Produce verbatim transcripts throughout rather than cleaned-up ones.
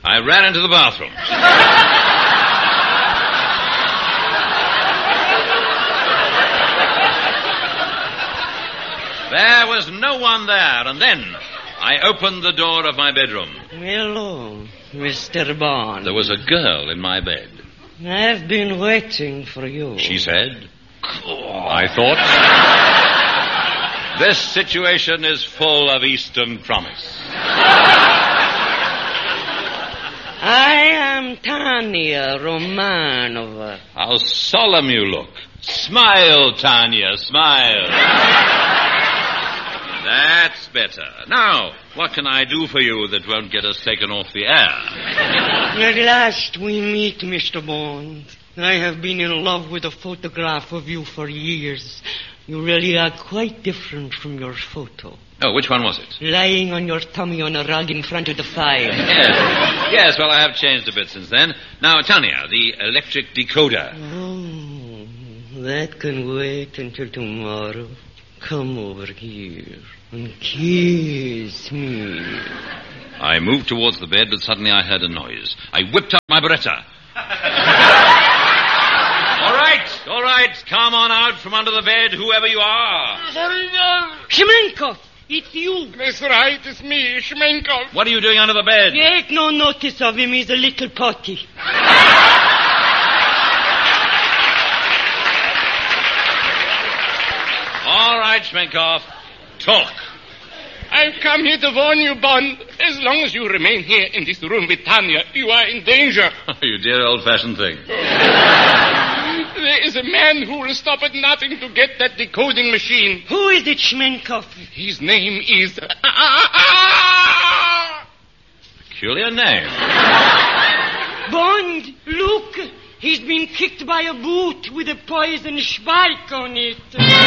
I ran into the bathroom. There was no one there, and then I opened the door of my bedroom. Hello, Mister Bond. There was a girl in my bed. I've been waiting for you. She said. I thought, this situation is full of Eastern promise. I am Tanya Romanova. How solemn you look. Smile, Tanya, smile. That's better. Now, what can I do for you that won't get us taken off the air? At last we meet, Mister Bond. I have been in love with a photograph of you for years. You really are quite different from your photo. Oh, which one was it? Lying on your tummy on a rug in front of the fire. Yes, yes, well, I have changed a bit since then. Now, Tanya, the electric decoder. Oh, that can wait until tomorrow. Come over here and kiss me. I moved towards the bed, but suddenly I heard a noise. I whipped out my Beretta. All right, all right. Come on out from under the bed, whoever you are. Shmenkov, it's you. That's right, it's me, Shmenkov. What are you doing under the bed? Take no notice of him, he's a little potty. All right, Shmenkov, talk. I've come here to warn you, Bond. As long as you remain here in this room with Tanya, you are in danger. You dear old-fashioned thing. There is a man who will stop at nothing to get that decoding machine. Who is it, Shmenkov? His name is... Peculiar name. Bond, look. He's been kicked by a boot with a poison spike on it.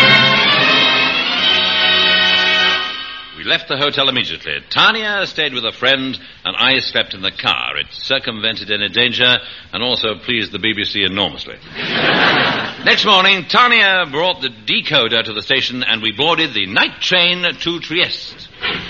We left the hotel immediately. Tanya stayed with a friend, and I slept in the car. It circumvented any danger and also pleased the B B C enormously. Next morning, Tanya brought the decoder to the station, and we boarded the night train to Trieste.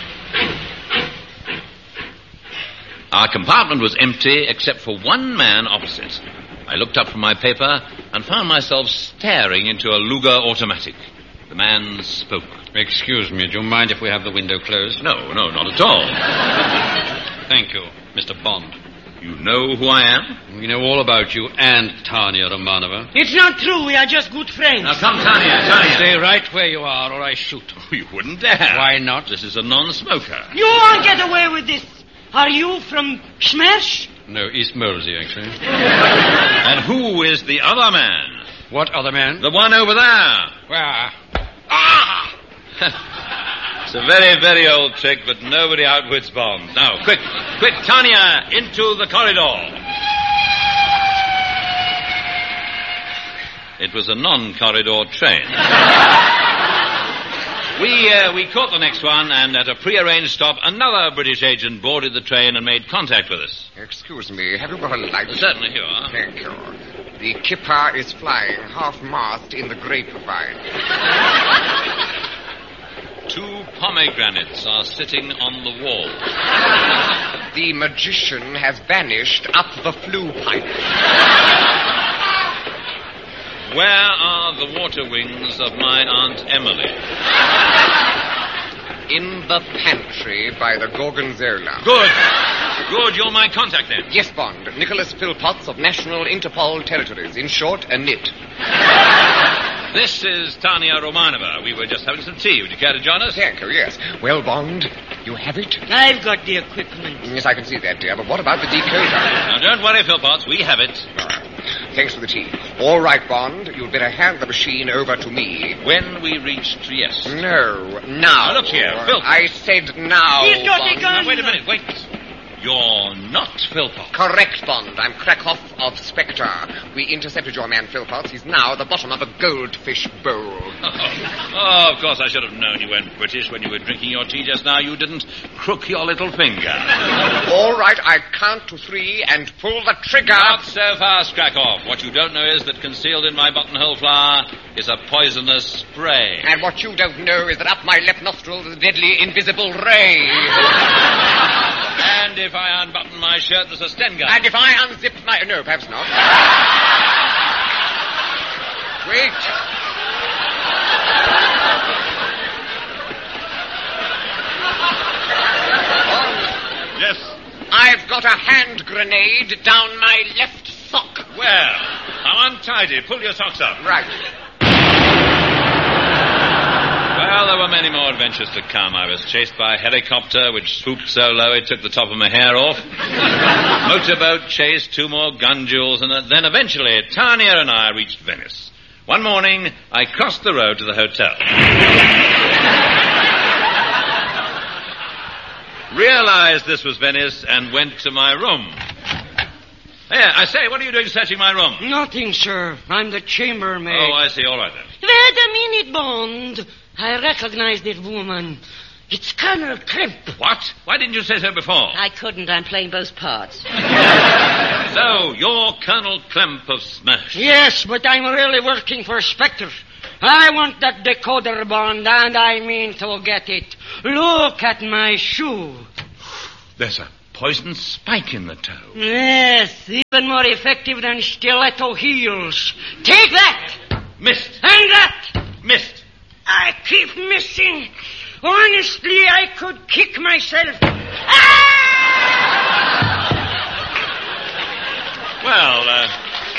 Our compartment was empty except for one man opposite. I looked up from my paper and found myself staring into a Luger automatic. The man spoke. Excuse me, do you mind if we have the window closed? No, no, not at all. Thank you, Mister Bond. You know who I am? We know all about you and Tanya Romanova. It's not true. We are just good friends. Now come, Tanya, Tanya. Stay right where you are or I shoot. Oh, you wouldn't dare. Why not? This is a non-smoker. You won't get away with this. Are you from Smash? No, East Mersey, actually. And who is the other man? What other man? The one over there. Where? Ah! It's a very, very old trick, but nobody outwits Bond. Now, quick, quick, Tanya, into the corridor. It was a non-corridor train. we uh, we caught the next one, and at a prearranged stop, another British agent boarded the train and made contact with us. Excuse me, have you got a light? Certainly, here you are. Thank you. The Kipper is flying half-mast in the grapevine. Two pomegranates are sitting on the wall. The magician has vanished up the flue pipe. Where are the water wings of my Aunt Emily? In the pantry by the Gorgonzola. Good. Good, you're my contact then. Yes, Bond. Nicholas Philpotts of National Interpol Territories. In short, a N I T. This is Tanya Romanova. We were just having some tea. Would you care to join us? Thank you, yes. Well, Bond, you have it? I've got the equipment. Yes, I can see that, dear. But what about the decoder? Now, don't worry, Philpotts. We have it. Thanks for the tea. All right, Bond. You'd better hand the machine over to me. When we reach Trieste. No, now. Now, look here, Philpotts. I said now, He's got Bond. a gun. Now, wait a minute, wait. You're not Philpotts. Correct, Bond. I'm Krakow of Spectre. We intercepted your man, Philpotts. He's now at the bottom of a goldfish bowl. Oh, of course, I should have known you weren't British when you were drinking your tea just now. You didn't crook your little finger. All right, I count to three and pull the trigger. Not so fast, Krakow. What you don't know is that concealed in my buttonhole flower is a poisonous spray. And what you don't know is that up my left nostril is a deadly invisible ray. And if I unbutton my shirt, there's a Sten gun. And if I unzip my... No, perhaps not. Wait. Yes? I've got a hand grenade down my left sock. Where? How untidy. Pull your socks up. Right. Well, there were many more adventures to come. I was chased by a helicopter, which swooped so low it took the top of my hair off. Motorboat chase, two more gun duels, and then eventually Tanya and I reached Venice. One morning, I crossed the road to the hotel. Realized this was Venice and went to my room. Here, I say, what are you doing searching my room? Nothing, sir. I'm the chambermaid. Oh, I see. All right, then. Wait a minute, Bond. I recognize that woman. It's Colonel Klemp. What? Why didn't you say so before? I couldn't. I'm playing both parts. So, you're Colonel Klemp of Smash. Yes, but I'm really working for Spectre. I want that decoder, Bond, and I mean to get it. Look at my shoe. There's a poisoned spike in the toe. Yes, even more effective than stiletto heels. Take that! Missed. And that! Missed. I keep missing. Honestly, I could kick myself. Ah! Well, uh...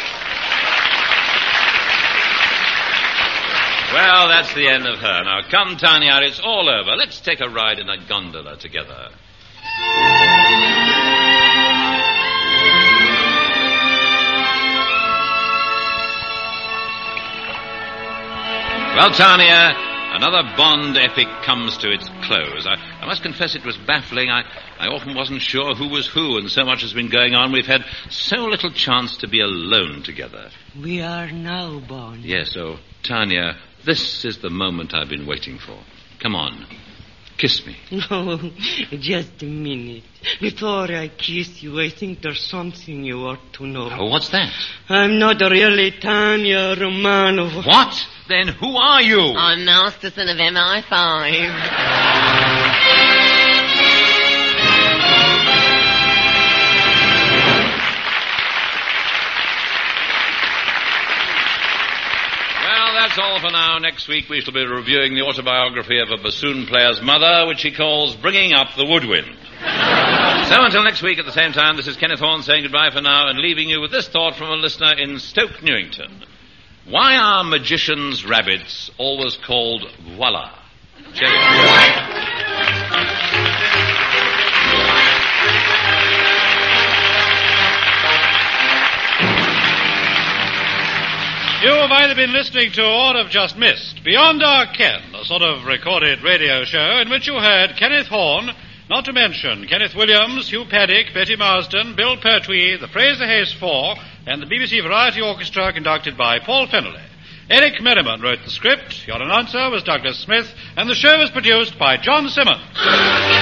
Well, that's the end of her. Now, come, Tanya, it's all over. Let's take a ride in a gondola together. Well, Tanya, another Bond epic comes to its close. I, I must confess it was baffling. I, I often wasn't sure who was who, and so much has been going on. We've had so little chance to be alone together. We are now, Bond. Yes, oh, Tanya, this is the moment I've been waiting for. Come on. Kiss me. No, just a minute. Before I kiss you, I think there's something you ought to know. Oh, what's that? I'm not really Tanya Romanov. What? Then who are you? I'm Masterson of M I five. That's all for now. Next week we shall be reviewing the autobiography of a bassoon player's mother, which he calls Bringing Up the Woodwind. So until next week at the same time, this is Kenneth Horne saying goodbye for now and leaving you with this thought from a listener in Stoke Newington. Why are magicians' rabbits always called voila? Cheerio. You have either been listening to or have just missed Beyond Our Ken, a sort of recorded radio show in which you heard Kenneth Horne, not to mention Kenneth Williams, Hugh Paddick, Betty Marsden, Bill Pertwee, the Fraser Hayes Four, and the B B C Variety Orchestra conducted by Paul Fennelly. Eric Merriman wrote the script, your announcer was Douglas Smith, and the show was produced by John Simmons.